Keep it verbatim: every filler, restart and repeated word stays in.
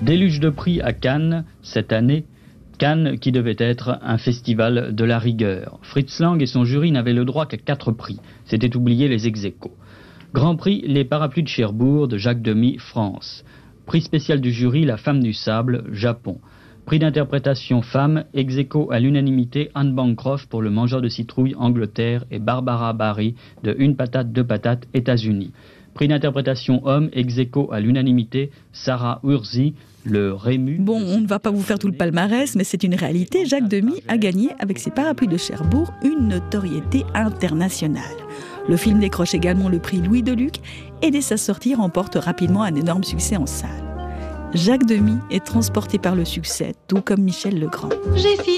Déluge de prix à Cannes cette année. Cannes qui devait être un festival de la rigueur. Fritz Lang et son jury n'avaient le droit qu'à quatre prix. C'était oublier les ex-aequo. Grand prix, les parapluies de Cherbourg de Jacques Demy, France. Prix spécial du jury, la femme du sable, Japon. Prix d'interprétation femme, ex-aequo à l'unanimité, Anne Bancroft pour Le Mangeur de citrouilles, Angleterre, et Barbara Barry de Une patate, deux patates, États-Unis. Prix d'interprétation homme, ex-aequo à l'unanimité, Sarah Urzi, Le Rému. Bon, on ne va pas vous faire tout le palmarès, mais c'est une réalité. Jacques Demy a gagné, avec ses parapluies de Cherbourg, une notoriété internationale. Le film décroche également le prix Louis Deluc et dès sa sortie remporte rapidement un énorme succès en salle. Jacques Demy est transporté par le succès, tout comme Michel Legrand. J'ai